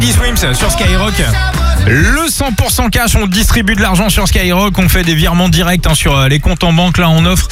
Swims sur Skyrock. Le 100% cash, on distribue de l'argent sur Skyrock, on fait des virements directs sur les comptes en banque. Là on offre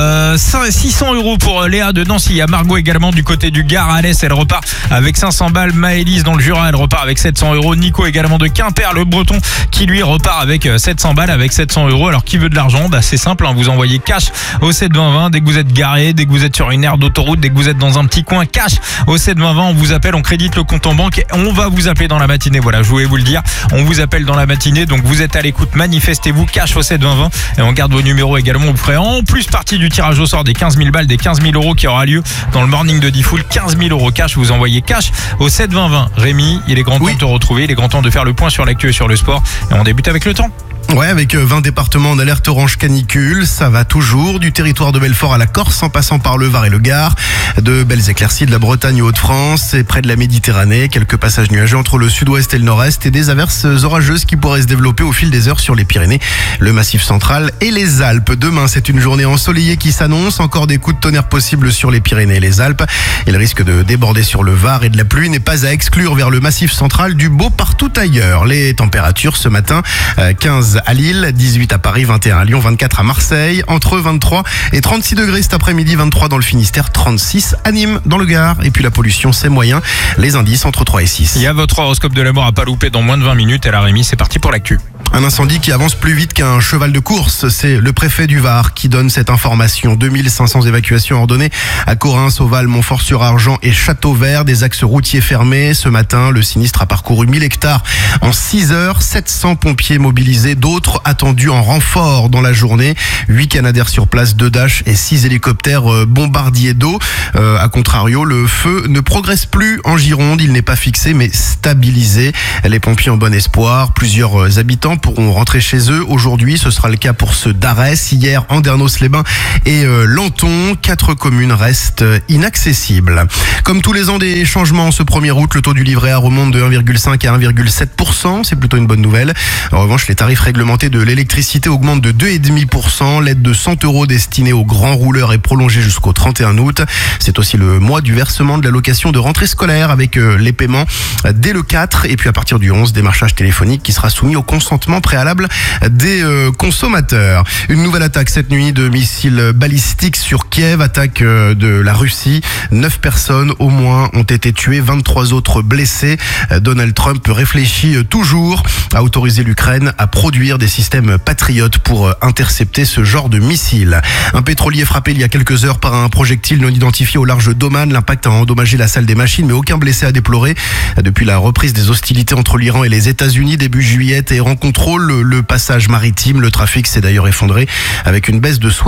600 € pour Léa de Nancy. Il y a Margot également du côté du Gard. Alès, elle repart avec 500 balles. Maëlys dans le Jura, elle repart avec 700 €. Nico également de Quimper, le Breton, qui lui repart avec 700 balles, avec 700 €. Alors qui veut de l'argent? C'est simple, vous envoyez cash au 72020 dès que vous êtes garé, dès que vous êtes sur une aire d'autoroute, dès que vous êtes dans un petit coin. Cash au 72020, on vous appelle, on crédite le compte en banque et on va vous appeler dans la matinée. Voilà, je voulais vous le dire, on vous appelle dans la matinée, donc vous êtes à l'écoute, manifestez-vous, cash au 72020 et on garde vos numéros également. Vous ferez en plus partie du tirage au sort des 15 000 balles, des 15 000 € qui aura lieu dans le morning de Diffoul. 15 000 € cash, vous envoyez cash au 72020. Rémi, il est grand temps de te retrouver, il est grand temps de faire le point sur l'actu et sur le sport et on débute avec le temps. Ouais, avec 20 départements en alerte orange canicule, ça va toujours, du territoire de Belfort à la Corse en passant par le Var et le Gard, de belles éclaircies de la Bretagne aux Hauts-de-France et près de la Méditerranée, quelques passages nuageux entre le sud-ouest et le nord-est et des averses orageuses qui pourraient se développer au fil des heures sur les Pyrénées, le Massif central et les Alpes. Demain, c'est une journée ensoleillée qui s'annonce, encore des coups de tonnerre possibles sur les Pyrénées et les Alpes. Il risque de déborder sur le Var et de la pluie n'est pas à exclure vers le Massif central, du beau partout ailleurs. Les températures ce matin, 15 à Lille, 18 à Paris, 21 à Lyon, 24 à Marseille, entre 23 et 36 degrés cet après-midi, 23 dans le Finistère, 36 à Nîmes dans le Gard. Et puis la pollution, c'est moyen, les indices entre 3 et 6. Il y a votre horoscope de l'amour à pas louper dans moins de 20 minutes. Et la Rémi, c'est parti pour l'actu. Un incendie qui avance plus vite qu'un cheval de course, c'est le préfet du Var qui donne cette information. 2500 évacuations ordonnées à Corrins, Sauval, Montfort-sur-Argent et Châteauvert, des axes routiers fermés. Ce matin, le sinistre a parcouru 1000 hectares en 6 heures, 700 pompiers mobilisés, d'autres attendus en renfort dans la journée. 8 Canadair sur place, 2 Dash et 6 hélicoptères bombardiers d'eau. A contrario, le feu ne progresse plus en Gironde, il n'est pas fixé mais stabilisé. Les pompiers ont bon espoir, plusieurs habitants pourront rentrer chez eux. Aujourd'hui, ce sera le cas pour ceux d'Arès. Hier, Andernos-les-Bains et Lanton. 4 communes restent inaccessibles. Comme tous les ans des changements, ce 1er août, le taux du livret A remonte de 1,5 à 1,7%. C'est plutôt une bonne nouvelle. En revanche, les tarifs réglementés de l'électricité augmentent de 2,5%. L'aide de 100 € destinée aux grands rouleurs est prolongée jusqu'au 31 août. C'est aussi le mois du versement de l'allocation de rentrée scolaire avec les paiements dès le 4 et puis à partir du 11, démarchage téléphonique qui sera soumis au consentement préalable des consommateurs. Une nouvelle attaque cette nuit de missiles balistiques sur Kiev, attaque de la Russie. 9 personnes au moins ont été tuées, 23 autres blessés. Donald Trump réfléchit toujours à autoriser l'Ukraine à produire des systèmes patriotes pour intercepter ce genre de missiles. Un pétrolier frappé il y a quelques heures par un projectile non identifié au large d'Oman. L'impact a endommagé la salle des machines, mais aucun blessé à déplorer. Depuis la reprise des hostilités entre l'Iran et les États-Unis début juillet, Téhéran contrôle le passage maritime. Le trafic s'est d'ailleurs effondré avec une baisse de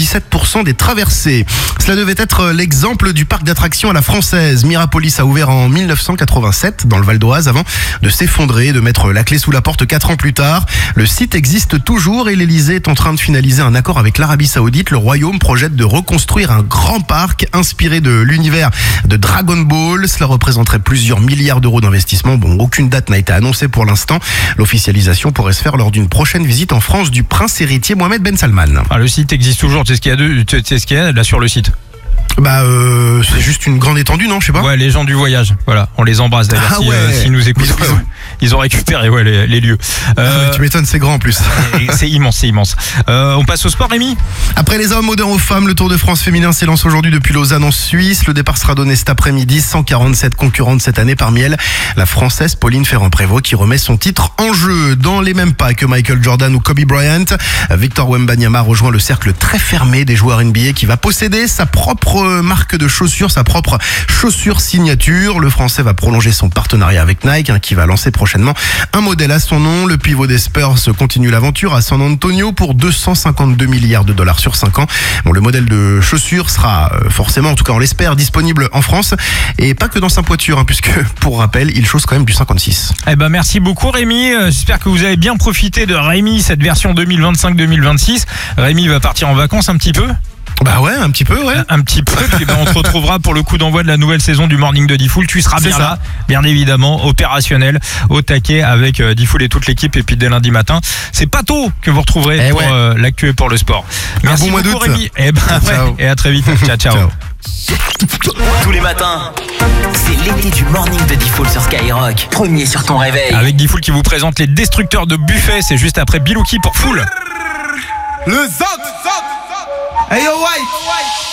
77% des traversées. Cela devait être l'exemple du parc d'attractions à la française. Mirapolis a ouvert en 1987 dans le Val d'Oise avant de s'effondrer, de mettre la clé sous la porte 4 ans plus tard. Le site existe toujours et l'Elysée est en train de finaliser un accord avec l'Arabie Saoudite. Le royaume projette de reconstruire un grand parc inspiré de l'univers de Dragon Ball. Cela représenterait plusieurs milliards d'euros d'investissement. Bon, aucune date n'a été annoncée pour l'instant. L'officialisation pourrait se faire lors d'une prochaine visite en France du prince héritier Mohamed Ben Salman. Le site existe toujours, tu sais ce qu'il y a là sur le site? C'est juste une grande étendue, non? Je sais pas. Ouais, les gens du voyage. Voilà, on les embrasse d'ailleurs s'ils nous écoutent. Ils ont récupéré les lieux. Tu m'étonnes, c'est grand en plus. C'est immense. On passe au sport, Rémi. Après les hommes, moderne aux femmes, le Tour de France féminin s'élance aujourd'hui depuis Lausanne en Suisse. Le départ sera donné cet après-midi. 147 concurrentes cette année, parmi elles la Française Pauline Ferrand-Prévot qui remet son titre en jeu. Dans les mêmes pas que Michael Jordan ou Kobe Bryant, Victor Wembanyama rejoint le cercle très fermé des joueurs NBA qui va posséder sa propre marque de chaussures, sa propre chaussure signature. Le Français va prolonger son partenariat avec Nike qui va lancer prochainement un modèle à son nom. Le pivot des Spurs continue l'aventure à San Antonio pour 252 milliards de dollars sur 5 ans. Bon, le modèle de chaussures sera forcément, en tout cas on l'espère, disponible en France et pas que dans Saint-Poiture puisque pour rappel il chausse quand même du 56. Merci beaucoup Rémi, j'espère que vous avez bien profité de Rémi, cette version 2025-2026. Rémi va partir en vacances un petit peu. Bah ouais, un petit peu, ouais. Un petit peu, puis on te retrouvera pour le coup d'envoi de la nouvelle saison du Morning de Diffoul. Tu seras bien C'est ça. là, bien évidemment, opérationnel, au taquet avec Diffoul et toute l'équipe. Et puis dès lundi matin, c'est Pato que vous retrouverez pour l'actu et pour le sport. Merci bon mois beaucoup d'août. Rémi. Et ben Ciao. ouais, et à très vite. Ciao, ciao. Ciao. Tous les matins, c'est l'été du Morning de Diffoul sur Skyrock. Premier sur ton réveil. Avec Diffoul qui vous présente les destructeurs de buffets. C'est juste après Bilouki pour Full. Le Zot. Hey yo, white.